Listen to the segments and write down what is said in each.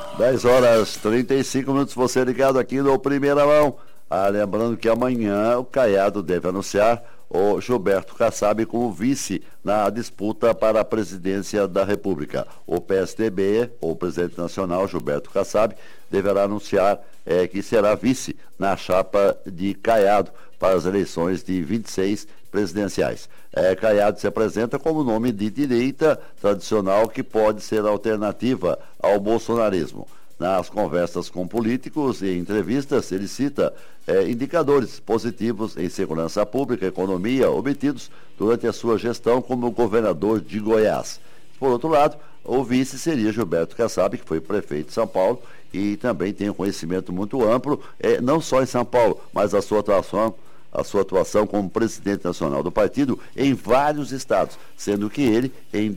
10h35, você ligado aqui no Primeira Mão. Lembrando que amanhã o Caiado deve anunciar o Gilberto Kassab como vice na disputa para a presidência da República. O PSDB, o presidente nacional Gilberto Kassab, deverá anunciar que será vice na chapa de Caiado para as eleições de 26 presidenciais. Caiado se apresenta como nome de direita tradicional que pode ser alternativa ao bolsonarismo. Nas conversas com políticos e entrevistas, ele cita indicadores positivos em segurança pública e economia obtidos durante a sua gestão como governador de Goiás. Por outro lado, o vice seria Gilberto Kassab, que foi prefeito de São Paulo e também tem um conhecimento muito amplo, não só em São Paulo, mas a sua atuação como presidente nacional do partido em vários estados, sendo que ele, em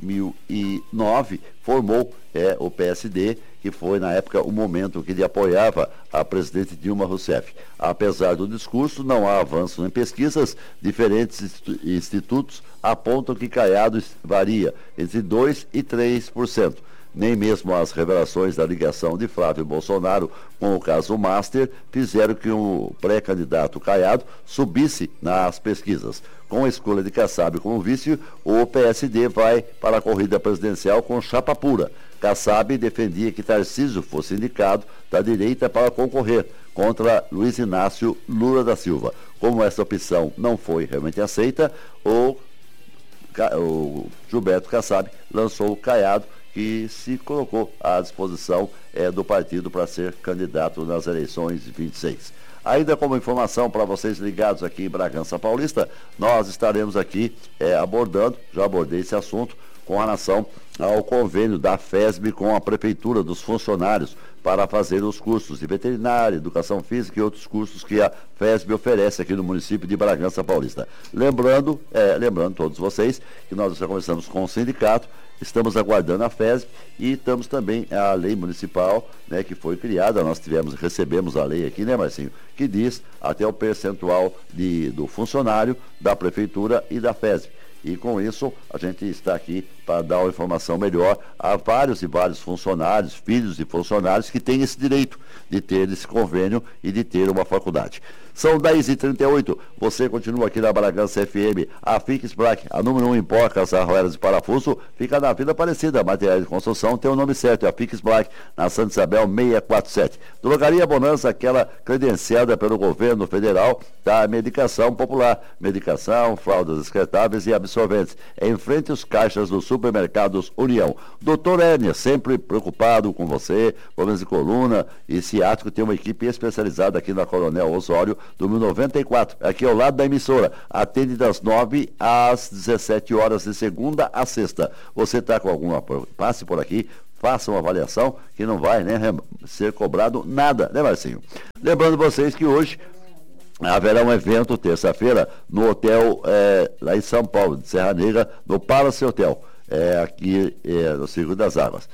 2009, formou o PSD, que foi, na época, o momento que ele apoiava a presidente Dilma Rousseff. Apesar do discurso, não há avanço em pesquisas. Diferentes institutos apontam que Caiado varia entre 2% e 3%. Nem mesmo as revelações da ligação de Flávio Bolsonaro com o caso Master fizeram que o pré-candidato Caiado subisse nas pesquisas. Com a escolha de Kassab como vice, o PSD vai para a corrida presidencial com chapa pura. Kassab defendia que Tarcísio fosse indicado da direita para concorrer contra Luiz Inácio Lula da Silva. Como essa opção não foi realmente aceita, o Gilberto Kassab lançou o Caiado, que se colocou à disposição do partido para ser candidato nas eleições 26. Ainda como informação para vocês ligados aqui em Bragança Paulista, nós estaremos aqui já abordei esse assunto com relação ao convênio da FESB com a Prefeitura dos funcionários para fazer os cursos de veterinária, educação física e outros cursos que a FESB oferece aqui no município de Bragança Paulista. Lembrando todos vocês que nós já conversamos com o sindicato, estamos aguardando a FESB e estamos também a lei municipal, que foi criada. Nós recebemos a lei aqui, Marcinho, que diz até o percentual do funcionário, da prefeitura e da FESB. E com isso, a gente está aqui para dar uma informação melhor a vários e vários funcionários, filhos de funcionários que têm esse direito de ter esse convênio e de ter uma faculdade. São 10h38, você continua aqui na Bragança FM. A Fix Black, a número 1 em porcas, arroelas e parafuso, fica na Vila Aparecida. Materiais de construção tem o nome certo, é a Fix Black, na Santa Isabel 647. Drogaria Bonança, aquela credenciada pelo governo federal da medicação popular. Medicação, fraldas descartáveis e absorventes. Em frente aos caixas dos supermercados União. Doutor Hérnia, sempre preocupado com você, problemas de coluna e ciático, tem uma equipe especializada aqui na Coronel Osório, do 1094, aqui ao lado da emissora. Atende das 9 às 17 horas de segunda a sexta. Você está com alguma... Passe por aqui, faça uma avaliação, que não vai ser cobrado nada, Marcinho? Lembrando vocês que hoje haverá um evento, terça-feira, no hotel lá em São Paulo, de Serra Negra, no Palace Hotel, aqui no Circuito das Águas.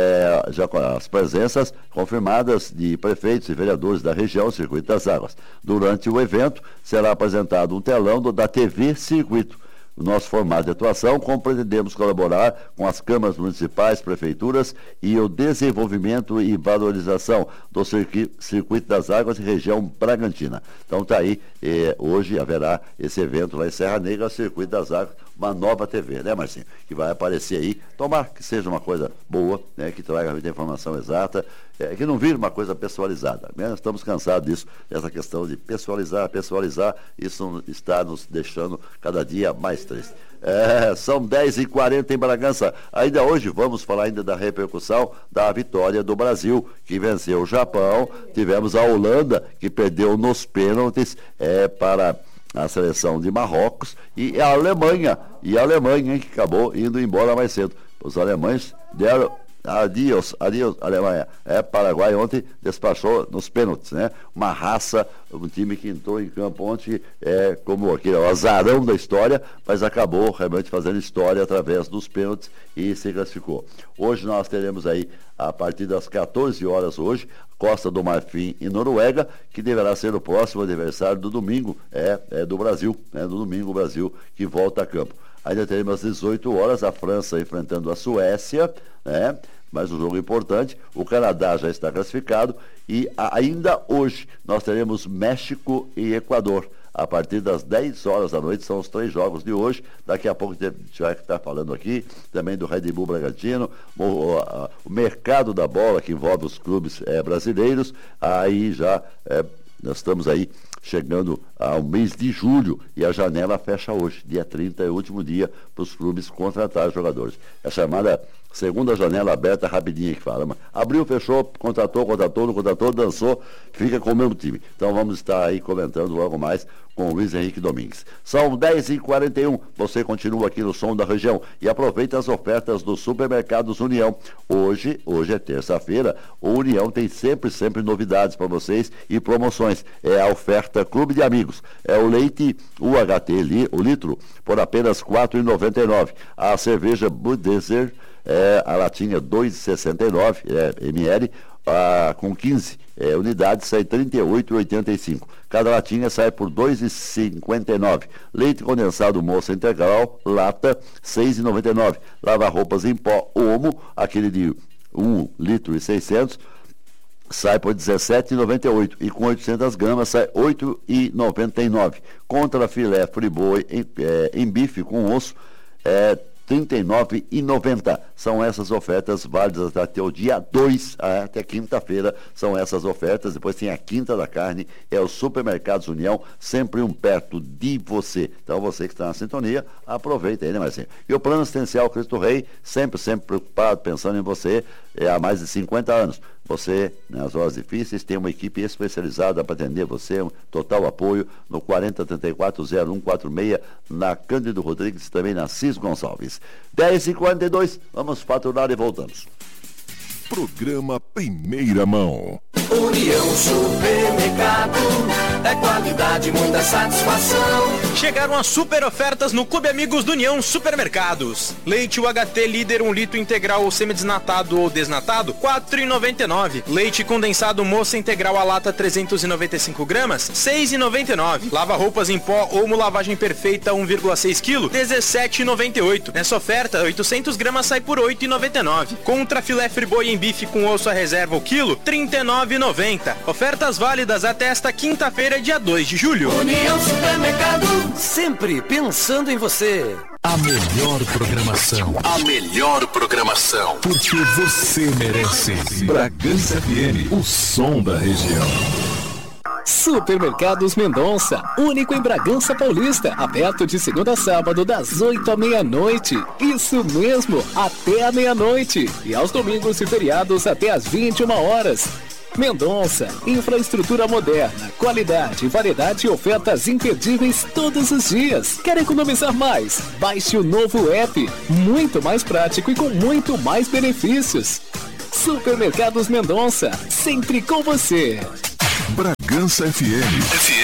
Já com as presenças confirmadas de prefeitos e vereadores da região Circuito das Águas. Durante o evento, será apresentado um telão da TV Circuito. O nosso formato de atuação, como pretendemos colaborar com as câmaras municipais, prefeituras e o desenvolvimento e valorização do Circuito das Águas e região Bragantina. Então está aí, hoje haverá esse evento lá em Serra Negra, Circuito das Águas, uma nova TV, Marcinho? Que vai aparecer aí. Tomara que seja uma coisa boa, que traga muita informação exata, que não vire uma coisa pessoalizada. Estamos cansados disso, dessa questão de pessoalizar, isso está nos deixando cada dia mais triste. São 10h40 em Bragança. Ainda hoje vamos falar ainda da repercussão da vitória do Brasil, que venceu o Japão. Tivemos a Holanda, que perdeu nos pênaltis para a seleção de Marrocos, e a Alemanha, que acabou indo embora mais cedo. Os alemães deram Adiós, Alemanha. Paraguai ontem despachou nos pênaltis, Uma raça, um time que entrou em campo ontem como aquele o azarão da história, mas acabou realmente fazendo história através dos pênaltis e se classificou. Hoje nós teremos aí, a partir das 14 horas hoje, Costa do Marfim e Noruega, que deverá ser o próximo adversário do domingo, do Brasil, do domingo o Brasil que volta a campo. Ainda teremos às 18 horas a França enfrentando a Suécia, mas um jogo importante. O Canadá já está classificado e ainda hoje nós teremos México e Equador. A partir das 10 horas da noite são os 3 jogos de hoje. Daqui a pouco a gente vai estar falando aqui também do Red Bull Bragantino, o mercado da bola que envolve os clubes brasileiros. Aí já nós estamos aí chegando ao mês de julho e a janela fecha hoje, dia 30 é o último dia para os clubes contratar jogadores. É a chamada segunda janela aberta rapidinha que fala. Abriu, fechou, contratou, não contratou, dançou, fica com o mesmo time. Então vamos estar aí comentando logo mais com o Luiz Henrique Domingues. São 10h41, você continua aqui no Som da Região e aproveita as ofertas dos Supermercados União. Hoje é terça-feira, o União tem sempre novidades para vocês e promoções. É a oferta Clube de Amigos. É o leite UHT, o litro, por apenas R$ 4,99. A cerveja Budweiser, a latinha 2,69 ml, com 15 unidades, sai R$ 38,85. Cada latinha sai por R$ 2,59. Leite condensado Moça Integral, lata, R$ 6,99. Lava-roupas em pó Omo, aquele de 1 litro e 600, sai por R$ 17,98 e com 800 gramas sai R$ 8,99. Contra filé friboi em bife com osso, R$ 39,90. São essas ofertas válidas até o dia 2, até quinta-feira, são essas ofertas. Depois tem a Quinta da Carne, é o Supermercados União, sempre um perto de você. Então você que está na sintonia, aproveita aí, né, Marcinho? E o Plano Assistencial Cristo Rei, sempre preocupado, pensando em você, há mais de 50 anos. Você, nas horas difíceis, tem uma equipe especializada para atender você, um total apoio no 4034-0146, na Cândido Rodrigues, também na Cis Gonçalves. 10h42, vamos faturar e voltamos. Programa Primeira Mão. União Supermercado, é qualidade, muita satisfação. Chegaram as super ofertas no Clube Amigos do União Supermercados. Leite UHT líder 1 litro integral ou semidesnatado ou desnatado, R$ 4,99. Leite condensado Moça integral a lata 395 gramas, R$ 6,99. Lava-roupas em pó Omo lavagem perfeita 1,6 kg, R$ 17,98. Nessa oferta, 800 gramas sai por R$ 8,99. Contra filé friboi em bife com osso à reserva o quilo, R$ 39,90. Ofertas válidas até esta quinta-feira, dia 2 de julho. União Supermercado, sempre pensando em você. A melhor programação. Porque você merece. Bragança FM, o som da região. Supermercados Mendonça, único em Bragança Paulista, aberto de segunda a sábado das 8 à meia-noite. Isso mesmo, até a meia-noite. E aos domingos e feriados até às 21 horas. Mendonça, infraestrutura moderna, qualidade, variedade e ofertas imperdíveis todos os dias. Quer economizar mais? Baixe o novo app, muito mais prático e com muito mais benefícios. Supermercados Mendonça, sempre com você. Bragança FM.